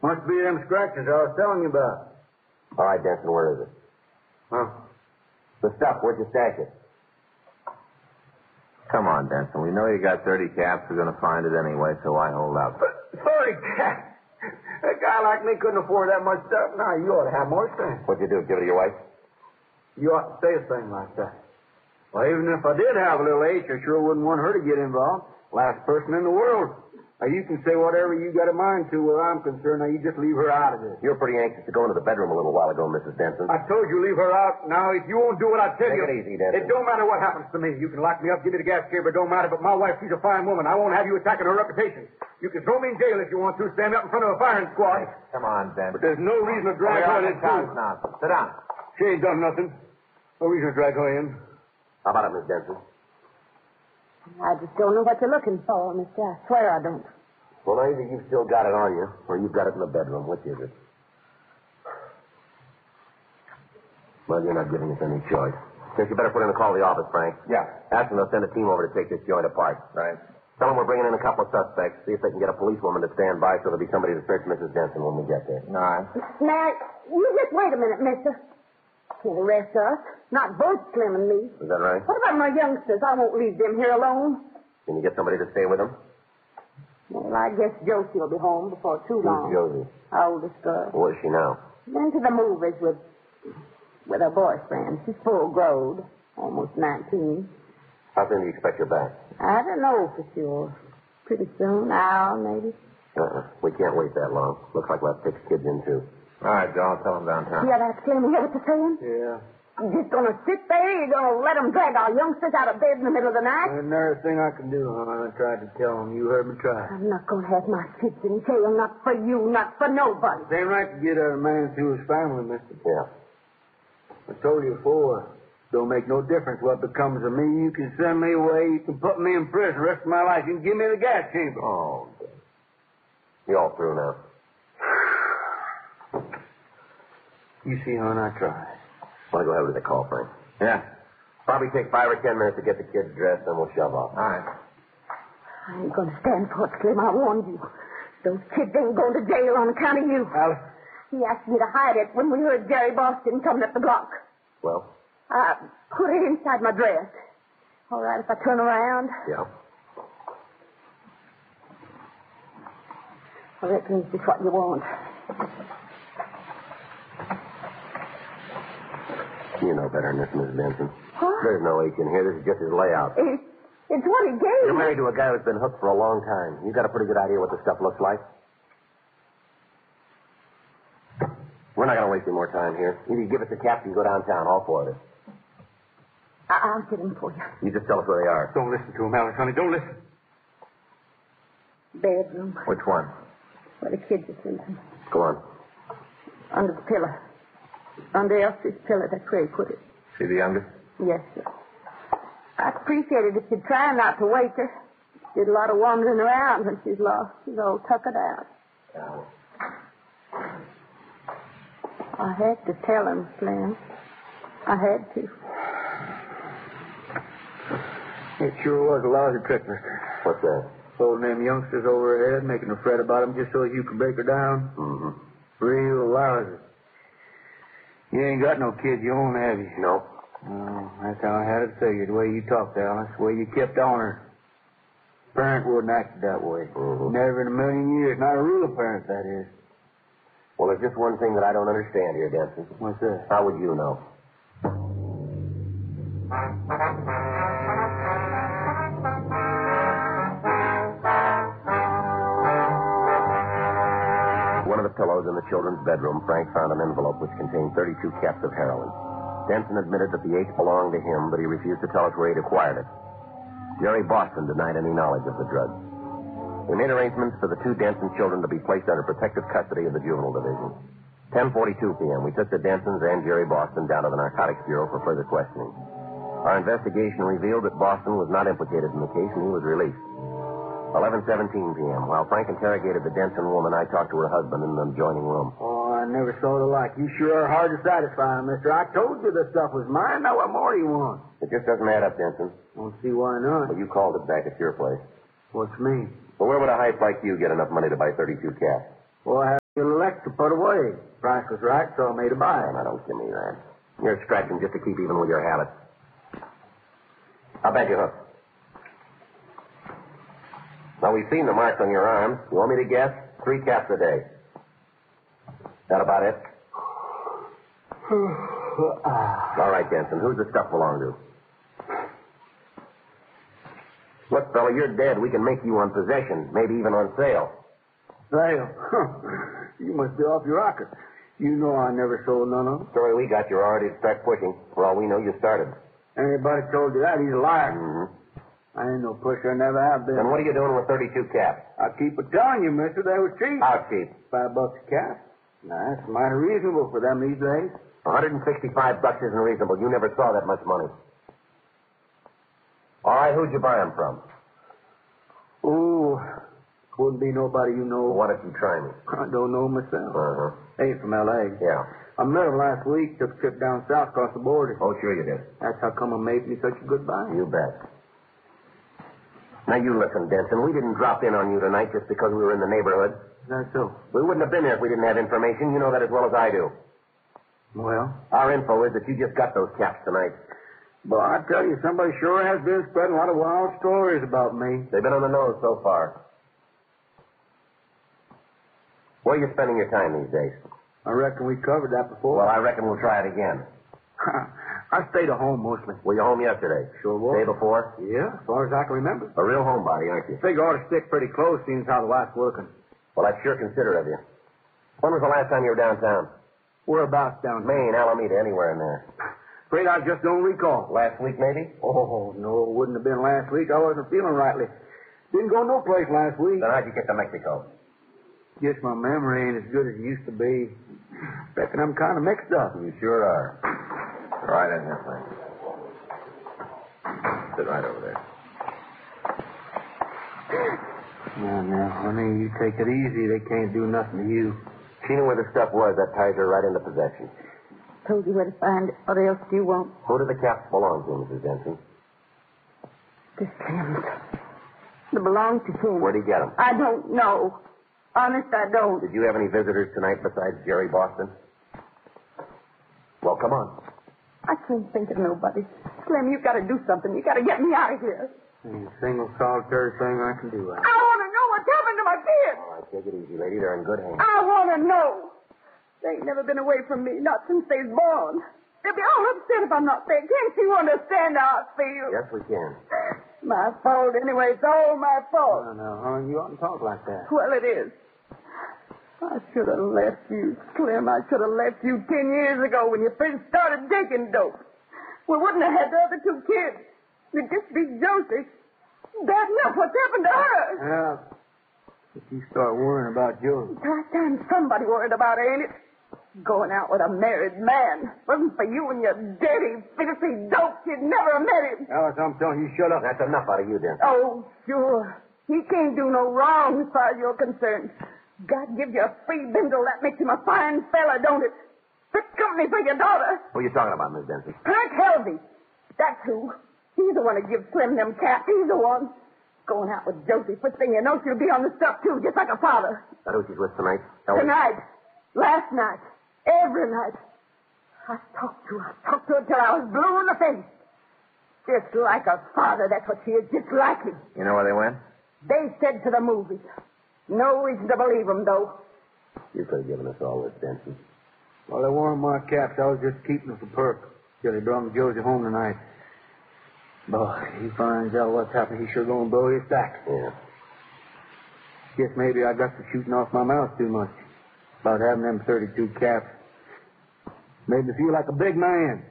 Must be them scratches I was telling you about. All right, Denson, where is it? Huh? The stuff, where'd you stash it? Come on, Denson. We know you got 30 caps. We're going to find it anyway, so why hold out? But 30 caps? A guy like me couldn't afford that much stuff. Now, you ought to have more sense. What'd you do, give it to your wife? You ought to say a thing like that. Well, even if I did have a little H, I sure wouldn't want her to get involved. Last person in the world. Now, you can say whatever you got a mind to where I'm concerned. Now, you just leave her out of this. You were pretty anxious to go into the bedroom a little while ago, Mrs. Denson. I told you leave her out. Now, if you won't do what I tell you... Take it easy, Denson. It don't matter what happens to me. You can lock me up, give me the gas chamber, it don't matter. But my wife, she's a fine woman. I won't have you attacking her reputation. You can throw me in jail if you want to, stand up in front of a firing squad. Come on, Denson. But there's no reason to drag her in, too. Now. Sit down. She ain't done nothing. No reason to drag her in. How about it, Miss Denson? I just don't know what you're looking for, mister. I swear I don't. Well, either you've still got it on you, or you've got it in the bedroom. Which is it? Well, you're not giving us any choice. Guess you better put in a call to the office, Frank. Yeah. Ask them to send a team over to take this joint apart. Right. Tell them we're bringing in a couple of suspects. See if they can get a policewoman to stand by so there'll be somebody to search Mrs. Denson when we get there. All right. Now, you just wait a minute, mister. Can't arrest us. Not both Slim and me. Is that right? What about my youngsters? I won't leave them here alone. Can you get somebody to stay with them? Well, I guess Josie will be home before too long. Who's Josie? Our oldest girl. Where's she now? Went to the movies with her boyfriend. She's full-grown, almost 19. How soon do you expect her back? I don't know for sure. Pretty soon, an hour maybe. We can't wait that long. Looks like we'll have 6 kids in, too. All right, Joe. I'll tell them downtown. Yeah, that's Slim. You hear what they're saying? Yeah. You just gonna sit there? You're gonna let them drag our youngsters out of bed in the middle of the night? There's another thing I can do, hon. I tried to tell them. You heard me try. I'm not gonna have my kids in jail. Not for you, not for nobody. It ain't right to get a man through his family, mister. Yeah. I told you before. Don't make no difference what becomes of me. You can send me away. You can put me in prison the rest of my life. You can give me the gas chamber. Oh, you all through now? You see, hon, I tried. Want to go ahead with the call, Frank? Yeah. Probably take 5 or 10 minutes to get the kids dressed, then we'll shove off. All right. I ain't gonna stand for it, Slim. I warned you. Those kids ain't going to jail on account of you. Alice? He asked me to hide it when we heard Jerry Boston coming up the block. Well? I put it inside my dress. All right if I turn around? Yeah. I reckon this is what you want. You know better than this, Miss Benson. Huh? There's no H in here. This is just his layout. It's what he gave You're me. married to a guy who's been hooked for a long time. You got a pretty good idea what the stuff looks like? We're not going to waste any more time here. Either you give us the caps or you go downtown, all 4 of us. I'll get them for you. You just tell us where they are. Don't listen to him, Alice, honey. Don't listen. Bedroom, Which one? where the kids are sleeping. Go on. Under the pillow. Under Elsie's pillow, that's where he put it. See the youngest? Yes, sir. I'd appreciate it if you'd try not to wake her. Did a lot of wandering around when she's lost. She's all tuckered out. I had to tell him, Slim. I had to. It sure was a lousy trick, mister. What's that? Holding them youngsters over her head, making her fret about them just so you could break her down. Mm-hmm. Real lousy. You ain't got no kids you own, have you? No. Oh, that's how I had it figured. The way you talked, Alice. The way you kept on her. Parent wouldn't act that way. Mm-hmm. Never in a million years. Not a real parent, that is. Well, there's just one thing that I don't understand here, Denson. What's that? How would you know? One of the pillows in the children's bedroom, Frank found an envelope which contained 32 caps of heroin. Denson admitted that the H belonged to him, but he refused to tell us where he'd acquired it. Jerry Boston denied any knowledge of the drug. We made arrangements for the 2 Denson children to be placed under protective custody of the juvenile division. 10:42 p.m., we took the Densons and Jerry Boston down to the Narcotics Bureau for further questioning. Our investigation revealed that Boston was not implicated in the case, and he was released. 11:17 p.m., while Frank interrogated the Denson woman, I talked to her husband in the adjoining room. Oh, I never saw the like. You sure are hard to satisfy, mister. I told you the stuff was mine. Now what more do you want? It just doesn't add up, Denson. Don't see why not. Well, you called it back at your place. What's me? Well, where would a hype like you get enough money to buy 32 caps? Well, I have little extra put away. Price was right, so I made a buy. Now, don't give me that. You're scratching just to keep even with your habits. I'll bet you hook. Now, we've seen the marks on your arms. You want me to guess? 3 caps a day. That about it? All right, Denson. Who's the stuff belong to? Look, fella, you're dead. We can make you on possession, maybe even on sale. Sale? You must be off your rocker. You know I never sold none of them. Story we got, you're already to start pushing. For all we know, you started. Anybody told you that, he's a liar. Mm-hmm. I ain't no pusher, I never have been. Then what are you doing with 32 caps? I keep a telling you, mister, they were cheap. How cheap? $5 a cap. Now, that's mighty reasonable for them these days. $165 isn't reasonable. You never saw that much money. All right, who'd you buy them from? Oh, wouldn't be nobody you know. Well, why don't you try me? I don't know myself. Uh-huh. Ain't from L.A. Yeah. I met him last week, took a trip down south across the border. Oh, sure you did. That's how come I made me such a good buy. You bet. Now, you listen, Denson. We didn't drop in on you tonight just because we were in the neighborhood. Is that so? We wouldn't have been here if we didn't have information. You know that as well as I do. Well? Our info is that you just got those caps tonight. But I tell you, somebody sure has been spreading a lot of wild stories about me. They've been on the nose so far. Where are you spending your time these days? I reckon we covered that before. Well, I reckon we'll try it again. I stayed at home mostly. Were you home yesterday? Sure was. Day before? Yeah, as far as I can remember. A real homebody, aren't you? Figure ought to stick pretty close, seeing as how the wife's working. Well, that's sure considerate of you. When was the last time you were downtown? Whereabouts down here? Maine, Alameda, anywhere in there. Afraid I just don't recall. Last week, maybe? Oh, no, it wouldn't have been last week. I wasn't feeling rightly. Didn't go no place last week. Then how'd you get to Mexico? Guess my memory ain't as good as it used to be. Reckon I'm kind of mixed up. You sure are. Right in here, Frank. Sit right over there. Now, honey, you take it easy. They can't do nothing to you. She knew where the stuff was. That ties her right into possession. Told you where to find it. What else do you want? Who do the caps belong to, Mrs. Denson? To Tim's. They belong to Tim. Where'd he get them? I don't know. Honest, I don't. Did you have any visitors tonight besides Jerry Boston? Well, come on. I can't think of nobody. Slim, you got to do something. You got to get me out of here. Ain't a single solitary thing I can do. I want to know what's happened to my kids. All right, take it easy, lady. They're in good hands. I want to know. They ain't never been away from me, not since they was born. They'll be all upset if I'm not there. Can't you understand how I feel? Yes, we can. My fault anyway. It's all my fault. No, honey, you oughtn't talk like that. Well, it is. I should have left you, Slim. I should have left you 10 years ago when you first started taking dope. We wouldn't have had the other 2 kids. It'd just be Josie. Bad enough what's happened to her. Yeah. If you start worrying about Josie. Last time somebody worried about her, ain't it? Going out with a married man. Wasn't for you and your dirty, filthy dope. You'd never have met him. Alice, I'm telling you, shut up. That's enough out of you, Denson. Oh, sure. He can't do no wrong as far as you're concerned. God gives you a free bindle. That makes him a fine fella, don't it? Fit company for your daughter. Who are you talking about, Miss Denson? Frank Helvey. That's who. He's the one who gives Slim them caps. He's the one. Going out with Josie. First thing you know, she'll be on the stuff, too, just like her father. That who she's with tonight? Ellie? Tonight. Last night. Every night. I talked to her till I was blue in the face. Just like her father, that's what she is, just like him. You know where they went? They said to the movies. No reason to believe them, though. You could have given us all this, Denson. Well, they weren't my caps. I was just keeping them for perk. Till he brought Josie home tonight. Boy, he finds out what's happened. He's sure going to blow his stack. Yeah. Guess maybe I got to shooting off my mouth too much. About having them 32 caps. Made me feel like a big man.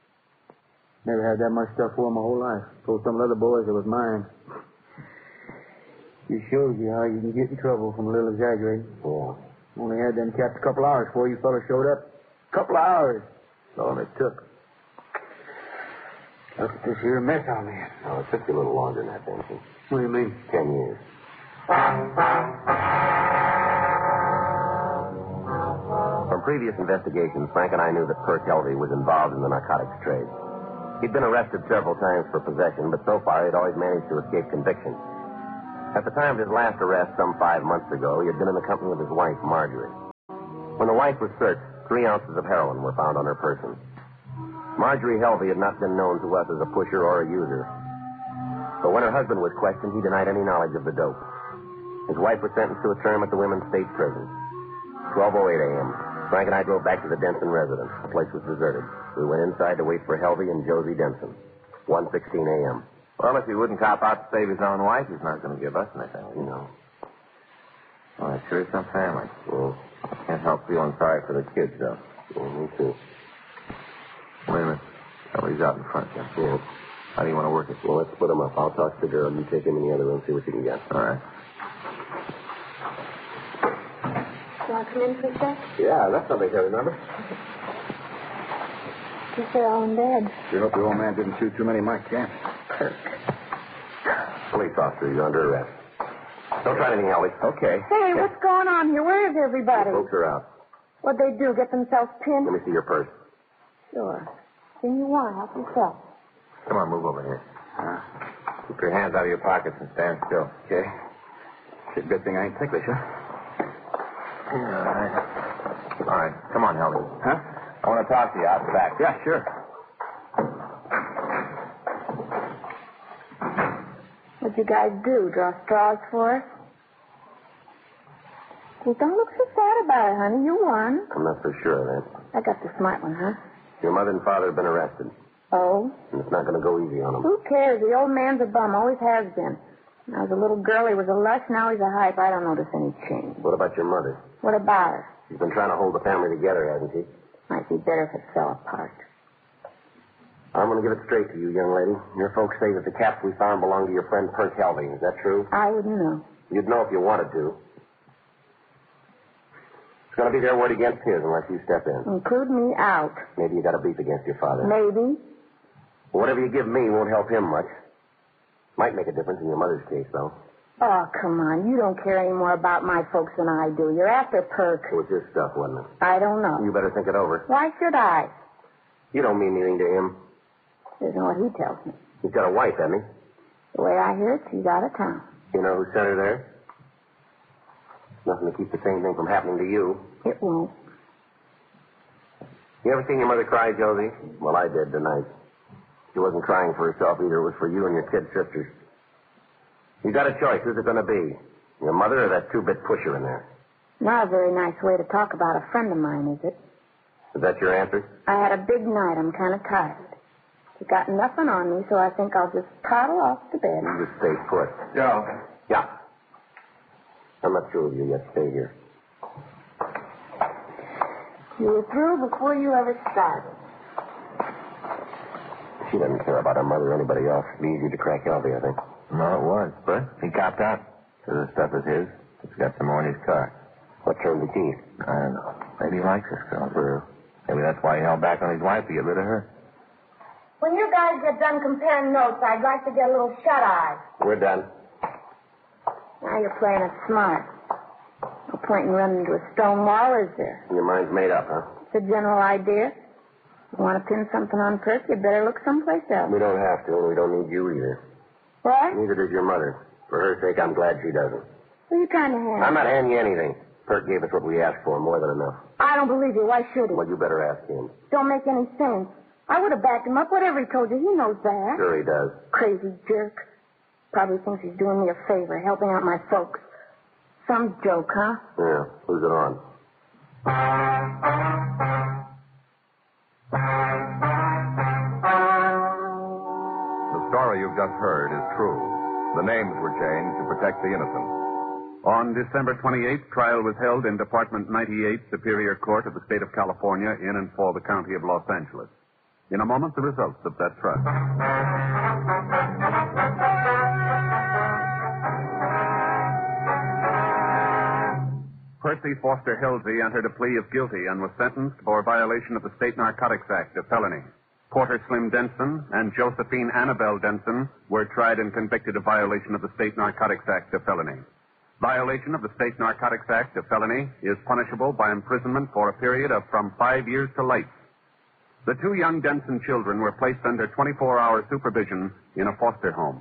Never had that much stuff for my whole life. Told some of the other boys it was mine. It shows you how you can get in trouble from a little exaggerating. Yeah. Only had them caps a couple hours before you fellas showed up. Couple of hours. That's all it took. Look at this here mess I'm in. Oh, it took you a little longer than that, Denson. What do you mean? 10 years. From previous investigations, Frank and I knew that Perk Helvey was involved in the narcotics trade. He'd been arrested several times for possession, but so far he'd always managed to escape conviction. At the time of his last arrest, some 5 months ago, he had been in the company of his wife, Marjorie. When the wife was searched, 3 ounces of heroin were found on her person. Marjorie Helvey had not been known to us as a pusher or a user. But when her husband was questioned, he denied any knowledge of the dope. His wife was sentenced to a term at the Women's State Prison. 12:08 a.m. Frank and I drove back to the Denson residence. The place was deserted. We went inside to wait for Helvey and Josie Denson. 1:16 a.m. Well, if he wouldn't cop out to save his own wife, he's not going to give us anything. You know. Well, that's sure some family. Well, Can't help feeling sorry for the kids, though. me too. Wait a minute. Helvey's out in front, Jim. Yeah. How do you want to work it? Well, let's split them up. I'll talk to the girl. You take him in the other room, see what you can get. All right. You want to come in for a sec? Yeah, that's something I remember. Guess they're all in bed. Sure hope the old man didn't shoot too many of my camps. Kirk. Police officer, you're under arrest. Don't try anything, Helvey. Okay. Hey, what's going on here? Where is everybody? Folks are out. What'd they do, get themselves pinned? Let me see your purse. Sure. Anything you want, help yourself. Come on, move over here. Keep your hands out of your pockets and stand still. Okay. It's a good thing I ain't ticklish, huh? All right. Come on, Helvey. Huh? I want to talk to you out the back. Yeah, sure. What'd you guys do, draw straws for us? Well, don't look so sad about it, honey. You won. I'm not so sure of that. I got the smart one, huh? Your mother and father have been arrested, Oh? and it's not going to go easy on them. Who cares? The old man's a bum, always has been. When I was a little girl, he was a lush, now he's a hype. I don't notice any change. What about your mother? What about her? She's been trying to hold the family together, hasn't she? Might be better if it fell apart. I'm going to give it straight to you, young lady. Your folks say that the caps we found belong to your friend Perk Helvey. Is that true? I wouldn't know. You'd know if you wanted to. It's going to be their word against his unless you step in. Include me out. Maybe you got a beef against your father. Maybe. Well, whatever you give me won't help him much. Might make a difference in your mother's case, though. Oh, come on. You don't care any more about my folks than I do. You're after Perk. It was his stuff, wasn't it? I don't know. You better think it over. Why should I? You don't mean anything to him. Isn't what he tells me. He's got a wife, hasn't he? The way I hear it, she's out of town. You know who sent her there? Nothing to keep the same thing from happening to you. It won't. You ever seen your mother cry, Josie? Well, I did tonight. She wasn't crying for herself either. It was for you and your kid sisters. You got a choice. Who's it going to be? Your mother or that two-bit pusher in there? Not a very nice way to talk about a friend of mine, is it? Is that your answer? I had a big night. I'm kind of tired. You got nothing on me, so I think I'll just toddle off to bed. You just stay put. Joe. Yeah. I'm not through with you yet. Stay here. You were through before you ever started. She doesn't care about her mother or anybody else. It'd be easier to crack Helvey, I think. No, it was. But he copped out. So the stuff is his. He's got some more in his car. What turned the key? I don't know. Maybe he likes this girl. Maybe that's why he held back on his wife to get rid of her. When you guys get done comparing notes, I'd like to get a little shut-eye. We're done. Now you're playing it smart. No point in running into a stone wall, is there? Your mind's made up, huh? It's a general idea. You want to pin something on Perk, you better look someplace else. We don't have to, and we don't need you either. What? Neither does your mother. For her sake, I'm glad she doesn't. What are you trying to have? I'm not handing you anything. Perk gave us what we asked for, more than enough. I don't believe you. Why should he? Well, you better ask him. Don't make any sense. I would have backed him up, whatever he told you. He knows that. Sure he does. Crazy jerk. Probably thinks he's doing me a favor, helping out my folks. Some joke, huh? Yeah. Who's it on? The story you've just heard is true. The names were changed to protect the innocent. On December 28th, trial was held in Department 98, Superior Court of the State of California, in and for the County of Los Angeles. In a moment, the results of that trial. Percy Foster Helvey entered a plea of guilty and was sentenced for violation of the State Narcotics Act, a felony. Porter Slim Denson and Josephine Annabelle Denson were tried and convicted of violation of the State Narcotics Act, a felony. Violation of the State Narcotics Act, a felony, is punishable by imprisonment for a period of from 5 years to life. The two young Denson children were placed under 24-hour supervision in a foster home.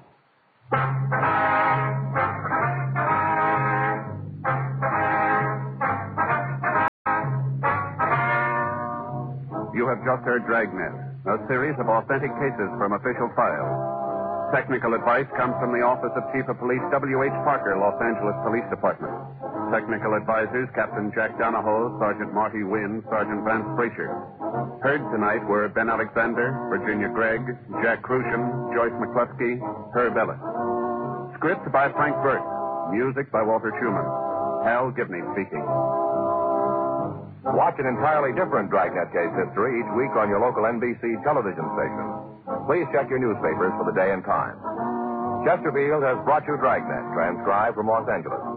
You have just heard Dragnet, a series of authentic cases from official files. Technical advice comes from the Office of Chief of Police W.H. Parker, Los Angeles Police Department. Technical advisors Captain Jack Donahoe, Sergeant Marty Wynn, Sergeant Vance Brasher. Heard tonight were Ben Alexander, Virginia Gregg, Jack Crucian, Joyce McCluskey, Herb Ellis. Script by Frank Burt. Music by Walter Schumann. Hal Gibney speaking. Watch an entirely different Dragnet case history each week on your local NBC television station. Please check your newspapers for the day and time. Chesterfield has brought you Dragnet, transcribed from Los Angeles.